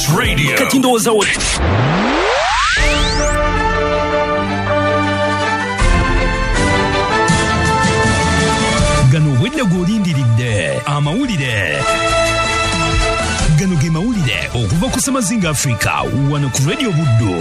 Radio. Kati ndowooza gano obwedde gw'olindiridde amawulire. Gano ge mawulire okuva ku Semazinga Africa wano ku Radio Buddo.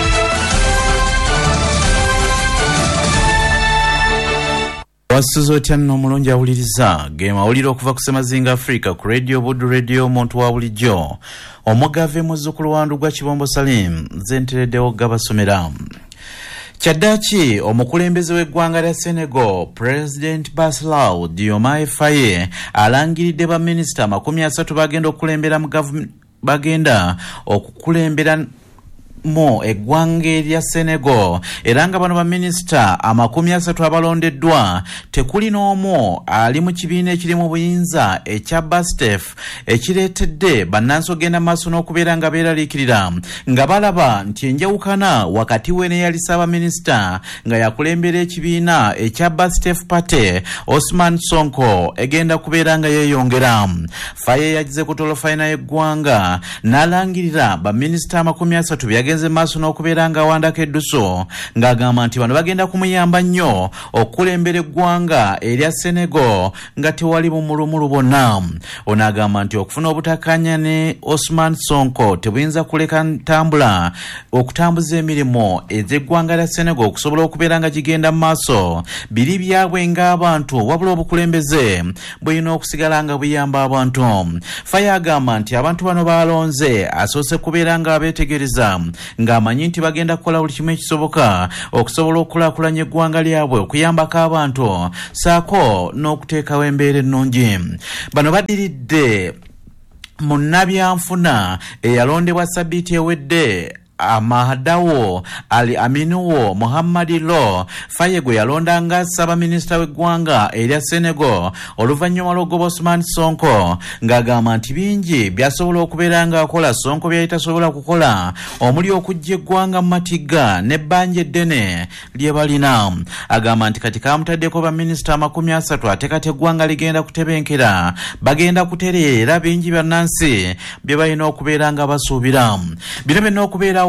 Wasuzo tyanno mulungi awuliriza ge mawulire okuva ku Semazinga Africa ku Radio Buddo, radio omuntu wa bulijjo. Omugave muzzukulu wandu gwa Kibombo Salim zentereddewo gabasomera. Kyaddaaki omukulembeze w'eggwanga lya Senegal President Bassirou Diomaye Faye alangiridde baminisita 30 bagenda okukulembera mu eggwanga erya Senegal era nga bano baminisita 30 abalondeddwa tekuli n'omu ali mu kibiina ekiri mu buyinza ekya Bastef ekireetedde bannansi ogenda maaso n'okubeera nga beeraliikirira nga balaba nti enjawukana wakati we ne yali Saabaminisita nga yakulembera ekibiina ekya Bastef Party Ousmane Sonko egenda kubeera nga yeeyongera. Faye yagize ku tolofayina y'eggwanga n'alangirira baminisita 30 byagenze maaso n'okubeera nga awandako edduso ng'agamba nti bano bagenda kumuyamba nnyo okukulembera eggwanga erya Senegal nga tewali bumulumulu bonna. Ono agamba nti okufuna obutakkaanya ne Ousmane Sonko tebuyinza kuleka okutambuza emirimu ez'eggwanga lya Senegal okusobola okubeera nga gigenda mu maaso biri byabwe ng'abantu wabula obukulembeze buyina okusigala nga buyamba abantu. Faye agamba nti abantu bano balonze asoose kubeera nga abeetegereza ng'amanyi nti bagenda kukola buli kimu ekisoboka okusobola okukulaakulanya eggwanga lyabwe okuyambako abantu saako n'okuteekawo embeera ennungi. Bano baddiridde munnabyanfuna eyalondebwa sabbiiti ewedde Amahadawo Ali Aminuwo Muhammadi Lo Faye gwe yalonda nga Saabaminisita w'eggwanga erya Senegal oluvannyuma lw'ogoba Ousmane Sonko ng'agamba nti bingi byasobola okubeera nga akola Sonko byali tasobola kukola omuli okujja eggwanga mu matigga n'ebbanja eddene lye balina. Agamba nti kati kamutaddeko baminisita 30 ate kati eggwanga ligenda kutebenkera bagenda kutereera bingi bannansi bye balina okubeera nga basuubira. Bino byonna okubeera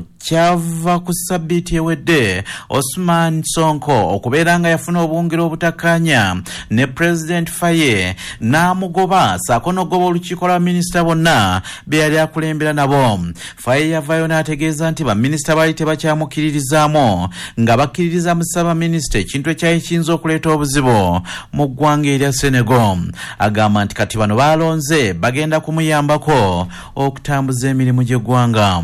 kyava ku sabbiiti ewedde Ousmane Sonko okubeera nga yafuna obuwungiro obutakkaanya ne President Faye n'amugoba saako n'ogoba olukiiko lwa minisita bonna be yali akulembera nabo. Faye yavaayo n'ategeeza nti baminisita baali tebakyamukiririzaamu nga bakkiririza mu Saabaminisita ekintu ekyali kiyinza okuleeta obuzibu mu ggwanga erya Senegal. Agamba nti kati bano balonze bagenda kumuyambako okutambuza emirimu gy'eggwanga.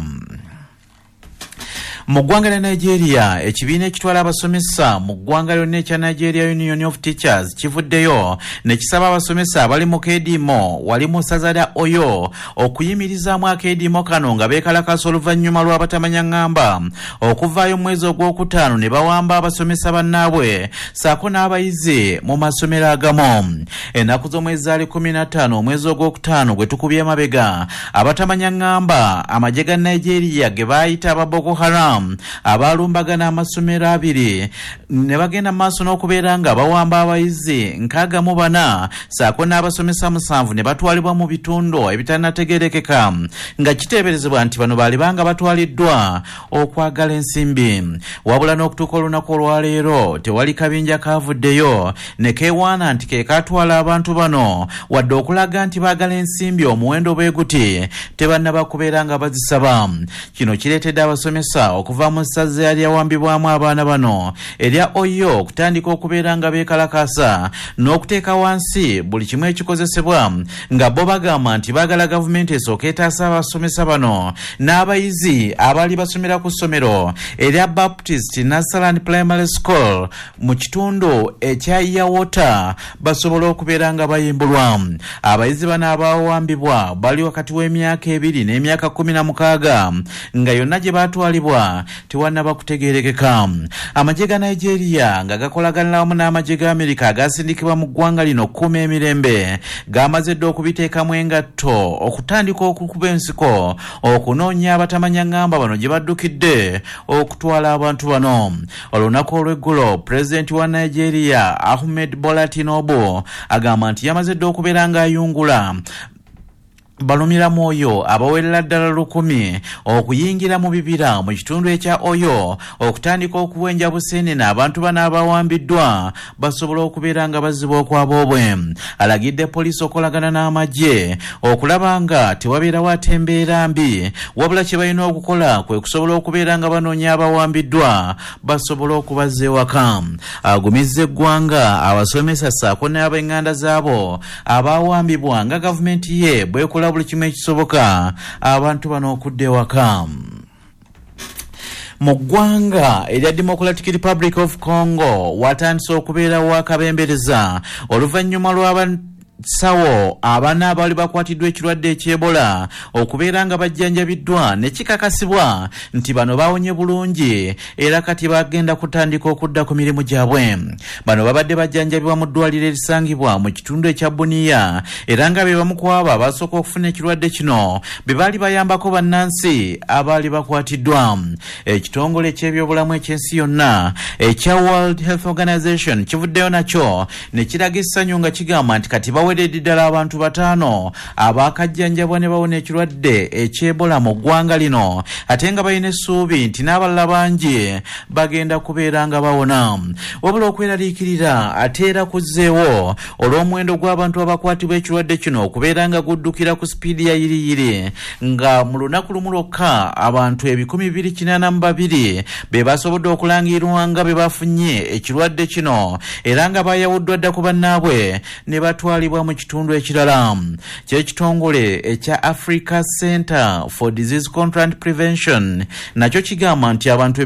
Mu ggwanga lya Nigeria ekibiina ekitwala abasomesa mu ggwanga lyonna ekya Nigeria Union of Teachers kivuddeyo ne kisaba abasomesa abali mu keediimo wali mu ssaza lya Oyo okuyimirizaamu akeediimo kano nga beekalakasa oluvannyuma lw'abatamanya ŋŋamba okuvaayo mu mwezi ogwokutaano ne bawamba abasomesa bannaabwe saako n'abayizi mu masomero agamu. Ennaku z'omwezi zaali 15 omwezi ogwokutaano gwe tukubye emabega abatamanya ŋŋamba amagye ga Nigeria ge baayita aba Boko Haram abalumbagana amasomero abiri ne bagenda maaso n'okubeera nga bawamba abayizi 64 saako n'abasomesa 7 ne batwalibwa mu bitundu ebitannategeerekeka nga kiteeberezebwa nti bano baali banga batwaliddwa okwagala ensimbi. Wabula n'okutuuka olunaku olwaleero tewali kabinja kaavuddeyo ne keewaana nti ke katwala abantu bano wadde okulaga nti baagala ensimbi omuwendo bwe guti tebannaba kubeera nga bazisaba. Kino kireetedde abasomesa okuva mu ssaza eryawambibwamu abaana bano erya Oyo okutandika okubeera nga beekalakasa n'okuteeka wansi buli kimu ekikozesebwa nga bo bagamba nti baagala gavumenti esooka etaasa abasomesa bano n'abayizi abaali basomera ku ssomero erya Baptist Nasaland Primary School mu kitundu ekya Yawota basobola okubeera nga bayimbulwa. Abayizi bano abawambibwa bali wakati w'emyaka 2 n'emyaka 16 nga yonna gye baatwalibwa tewannaba kutegeerekeka. Amagye ga Nigeria nga gakolagana wamu n'amagye ga Amerika agasindikibwa mu ggwanga lino okukuuma emirembe gamaze dda okubiteekamu engatto okutandika okukuba ensiko okunoonya abatamanya ŋŋamba bano gye baddukidde okutwala abantu bano. Olunaku olw'eggulo Pulezidenti wa Nigeria Ahmed Bola Tinubu agamba nti yamaze dda okubeera ng'ayungula balumiramu Oyo abawerera ddala 1,000 okuyingira mu bibira mu kitundu ekya Oyo okutandika okuwenja buseenene abantu bano abawambiddwa basobola okubeera nga baziba okwabobwe. Alagidde poliisi okolagana n'amagye okulaba nga tewabeerawo atembeera mbi wabula kye balina okukola kwe kusobola okubeera nga banoonya abawambiddwa basobola okubazza ewaka. Agumizza eggwanga abasomesa ssaako n'ab'enganda zaabo abawambibwa nga gavumenti ye bwekola buli kimu ekisoboka abantu bano okudda ewaka. Mu ggwanga erya Democratic Republic of Congo watandise okubeerawo akabembereza oluvannyuma lw'abasawo abana abali bakwatiddwa ekirwadde eky'Ebola okubeera nga bajjanjabiddwa ne kikakasibwa nti bano bawonye bulungi era kati bagenda kutandika okudda ku mirimu gyabwe. Bano babadde bajjanjabibwa mu ddwaliro erisangibwa mu kitundu ekya Bunia era nga be bamu ku abo abasooka okufuna ekirwadde kino be baali bayambako bannansi abaali bakwatiddwa. Ekitongole eky'ebyobulamu eky'ensi yonna ekya World Health Organization kivuddeyo nakyo ne kiraga essanyu nga kigamba nti kati baweredde ddala abantu 5 abakajjanjabwa ne bawona ekirwadde eky'Ebola mu ggwanga lino ate nga balina essuubi nti n'abalala bangi bagenda kubeera nga bawona. Wabula okweraliikirira ate era kuzzeewo olw'omuwendo gw'abantu abakwatibwa ekirwadde kino okubeera nga guddukira ku sipiidi ya yiriyiri nga mu lunaku lumu lwokka abantu 282 be basobodde okulangirwa nga be bafunye ekirwadde kino era nga bayawuddwa dda ku bannaabwe ne batwalibwa mu kitundu ekirala. Ky'ekitongole ekya Africa Center for Disease Control and Prevention nakyo kigamba nti abantu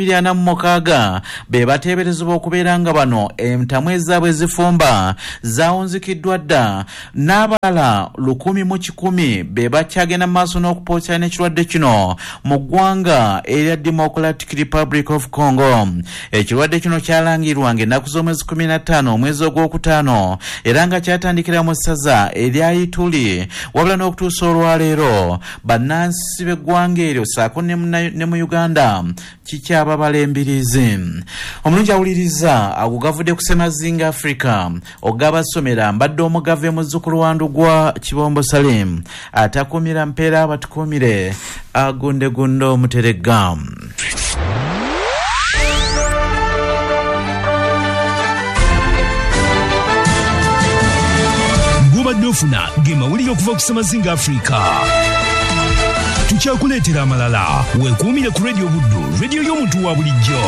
246 be bateeberezebwa okubeera nga bano entamu ezaabwe ezifumba zaawunzikiddwa dda n'abalala 1,100 be bakyagenda mu maaso n'okupootera n'ekirwadde kino mu ggwanga erya Democratic Republic of Congo. Ekirwadde kino kyalangirwa ng'ennaku z'omwezi 15 omwezi ogwokutaano era nga kyatandikira mu ssaza erya Ituri wabula n'okutuusa olwaleero bannansi b'eggwanga eryo ssaako ne mu Uganda kikyababala embirizi. Omulungi awuliriza agugavudde ku Semazinga Africa ogabasomera mbadde omugave muzzukulu wa Ndugwa Kibombo Salim atakumira mpeera abatukumire agunde gundo Muterega. Gubadde ofuna ge mawulire okuva ku Semazinga Africa. Tukyakuleetera amalala weekuumire ku Radio Buddu, radio y'omuntu wa bulijjo.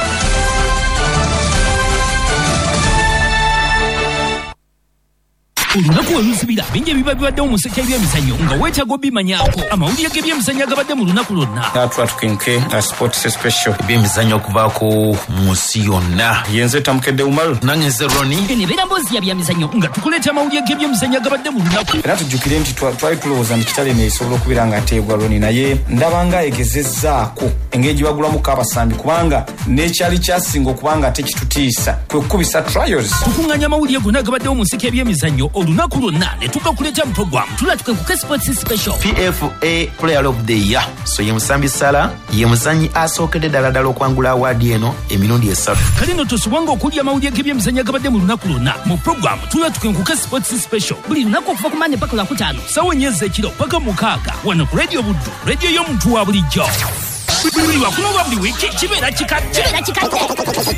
Olunaku olusubira bingi biba bibadde mu sekka y'emizannyo nga weetaaga obimanyaako amawulire g'ebyemizannyo agabadde mu lunaku lwonna. Twatukenke sports special ebyemizannyo okuvaako mu nsi yonna. Yenze Tamukedde Umaru nange nze Roni enebeera mboozi ya byemizannyo nga tukuleeta amawulire g'ebyemizannyo agabadde mu lunaku. Era tujjukire nti twali tulowooza nti kitale esobola okubeera nga ateebwa Roni naye ndaba nga egezezzaako engeri gye bagulamuko abasambi kubanga n'ekyali kyasinga okubanga tekitutiisa kwe kukubisa trials. Tukuŋŋaanya amawulire gonna agabaddewo mu nsi y'ebyemizannyo olunaku lwonna ne tugakuleeta mu program tulatukenkuka sports special. PFA player of the year so ye Musambi Sala ye muzannyi asookedde ddala okwangula awaadi eno emirundi 3. Kale no tosubwanga okulya amawulire g'ebyemizannyo agabadde mu lunaku lwonna mu program tulatukenkuka sports special buli lunaku okuva ku Mande paka Lwakutaano ssaawa 4 ez'ekiro paka 6 wano ku Radio Buddu, radio y'omuntu wa bulijjo. Buli lwakuna oba buli wiiki kibeera kikadde.